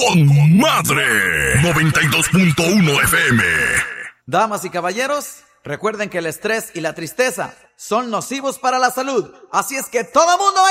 con madre. 92.1 FM. Damas y caballeros, recuerden que el estrés y la tristeza son nocivos para la salud. Así es que todo mundo